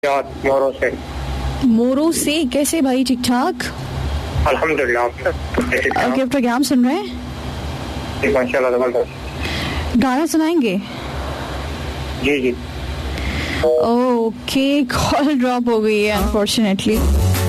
मोरो से। मोरो से कैसे भाई? ठीक ठाक अल्हम्दुलिल्लाह। ओके, प्रोग्राम सुन रहे हैं? माशाल्लाह जबरदस्त। गाना सुनाएंगे? जी जी। ओके, कॉल ड्रॉप हो गई है अनफॉर्चुनेटली।